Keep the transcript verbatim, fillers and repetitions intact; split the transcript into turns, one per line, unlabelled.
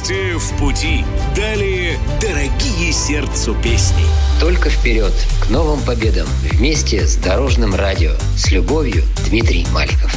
Будьте в пути. Далее дорогие сердцу песни.
Только вперед, к новым победам. Вместе с Дорожным радио. С любовью, Дмитрий Маликов.